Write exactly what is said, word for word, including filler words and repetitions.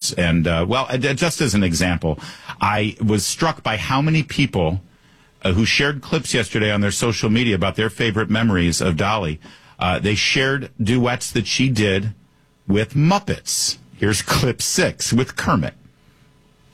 Muppets. And, uh, well, just as an example, I was struck by how many people uh, who shared clips yesterday on their social media about their favorite memories of Dolly. Uh, they shared duets that she did with Muppets. Here's clip six with Kermit.